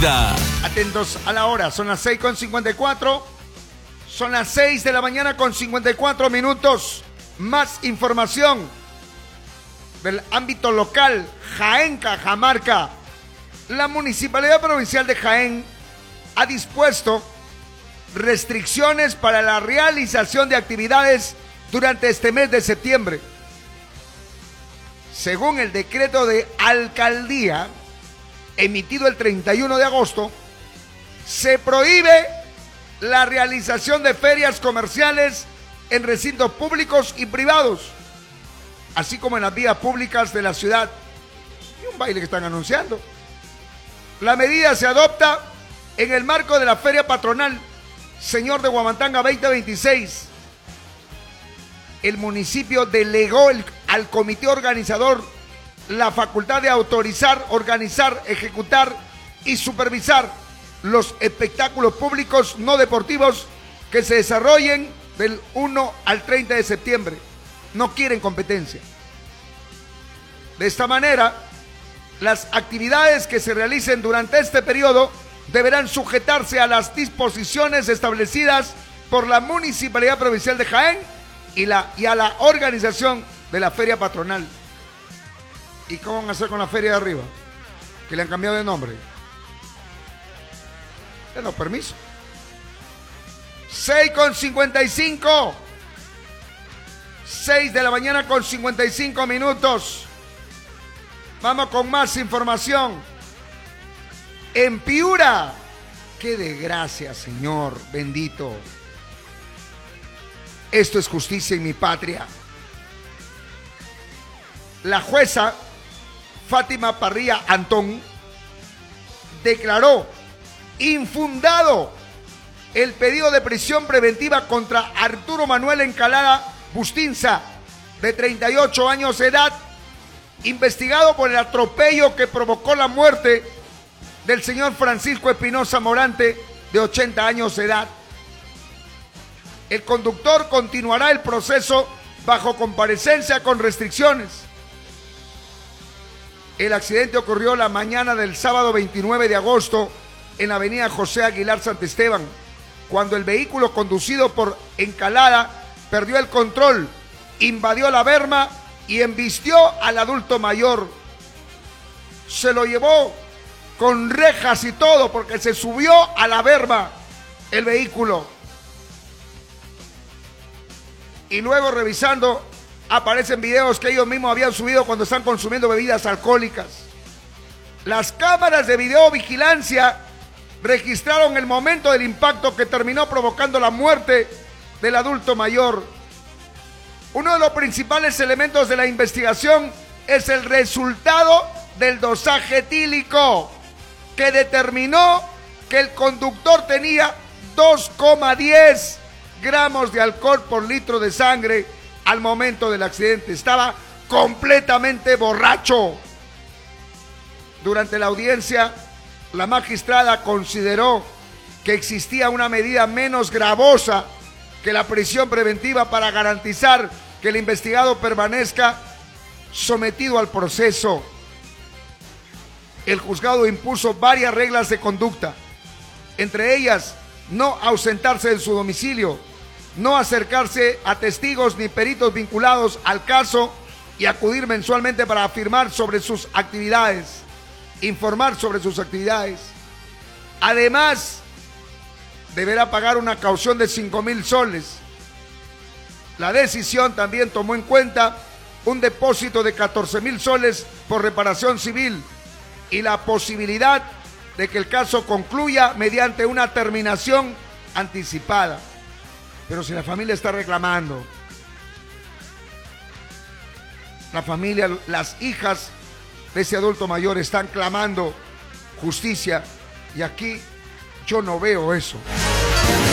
vida. Atentos a la hora, son las 6:54. Son las 6 de la mañana con 54 minutos. Más información del ámbito local, Jaén, Cajamarca. La Municipalidad Provincial de Jaén ha dispuesto restricciones para la realización de actividades durante este mes de septiembre. Según el decreto de alcaldía emitido el 31 de agosto, se prohíbe la realización de ferias comerciales en recintos públicos y privados, así como en las vías públicas de la ciudad. Y un baile que están anunciando. La medida se adopta en el marco de la Feria Patronal Señor de Huamantanga 2026. El municipio delegó al comité organizador la facultad de autorizar, organizar, ejecutar y supervisar los espectáculos públicos no deportivos que se desarrollen del 1 al 30 de septiembre. No quieren competencia. De esta manera, las actividades que se realicen durante este periodo deberán sujetarse a las disposiciones establecidas por la Municipalidad Provincial de Jaén y a la organización de la Feria Patronal. ¿Y cómo van a hacer con la feria de arriba? Que le han cambiado de nombre. Denos permiso. 6:55. 6 de la mañana con 55 minutos. Vamos con más información. En Piura. Qué desgracia, Señor bendito. Esto es justicia en mi patria. La jueza Fátima Parrilla Antón declaró infundado el pedido de prisión preventiva contra Arturo Manuel Encalada Bustinza, de 38 años de edad, investigado por el atropello que provocó la muerte del señor Francisco Espinosa Morante, de 80 años de edad. El conductor continuará el proceso bajo comparecencia con restricciones. El accidente ocurrió la mañana del sábado 29 de agosto en la avenida José Aguilar Santisteban, cuando el vehículo conducido por Encalada perdió el control, invadió la berma y embistió al adulto mayor. Se lo llevó con rejas y todo porque se subió a la berma el vehículo. Y luego, revisando, aparecen videos que ellos mismos habían subido cuando están consumiendo bebidas alcohólicas. Las cámaras de videovigilancia registraron el momento del impacto que terminó provocando la muerte del adulto mayor. Uno de los principales elementos de la investigación es el resultado del dosaje etílico, que determinó que el conductor tenía 2,10 gramos de alcohol por litro de sangre al momento del accidente. Estaba completamente borracho. Durante la audiencia, la magistrada consideró que existía una medida menos gravosa que la prisión preventiva para garantizar que el investigado permanezca sometido al proceso. El juzgado impuso varias reglas de conducta, entre ellas no ausentarse de su domicilio, no acercarse a testigos ni peritos vinculados al caso y acudir mensualmente para afirmar sobre sus actividades, informar sobre sus actividades. Además, deberá pagar una caución de 5,000 soles. La decisión también tomó en cuenta un depósito de 14,000 soles por reparación civil y la posibilidad de que el caso concluya mediante una terminación anticipada. Pero si la familia está reclamando, la familia, las hijas de ese adulto mayor están clamando justicia, y aquí yo no veo eso.